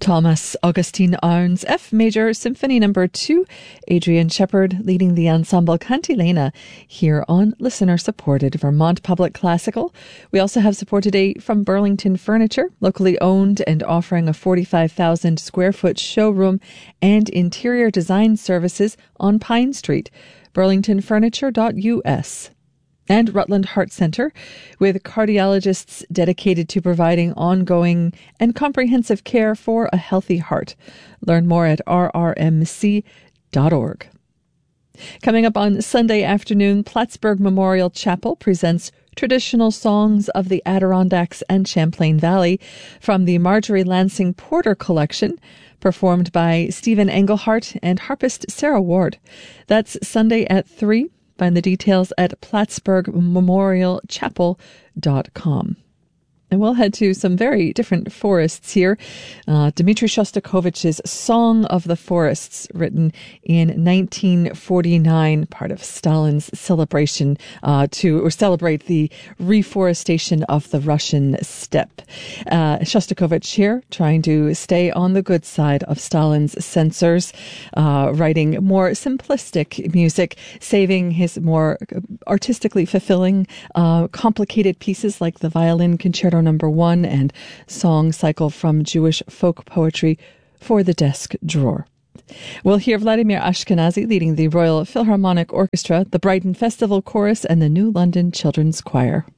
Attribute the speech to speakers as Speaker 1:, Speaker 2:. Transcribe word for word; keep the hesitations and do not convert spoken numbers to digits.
Speaker 1: Thomas Augustine Arns, F Major Symphony Number two, Adrian Shepard leading the ensemble Cantilena here on listener-supported Vermont Public Classical. We also have support today from Burlington Furniture, locally owned and offering a forty-five thousand square foot showroom and interior design services on Pine Street, burlington furniture dot U S. And Rutland Heart Center, with cardiologists dedicated to providing ongoing and comprehensive care for a healthy heart. Learn more at r r m c dot org. Coming up on Sunday afternoon, Plattsburgh Memorial Chapel presents traditional songs of the Adirondacks and Champlain Valley from the Marjorie Lansing Porter collection, performed by Stephen Engelhart and harpist Sarah Ward. That's Sunday at three. Find the details at plattsburgh memorial chapel dot com. And we'll head to some very different forests here. Uh, Dmitri Shostakovich's Song of the Forests, written in nineteen forty-nine, part of Stalin's celebration uh, to or celebrate the reforestation of the Russian steppe. Uh, Shostakovich here trying to stay on the good side of Stalin's censors, uh, writing more simplistic music, saving his more artistically fulfilling, uh, complicated pieces like the Violin Concerto Number One and song cycle from Jewish folk poetry for the desk drawer. We'll hear Vladimir Ashkenazy leading the Royal Philharmonic Orchestra, the Brighton Festival Chorus, and the New London Children's Choir.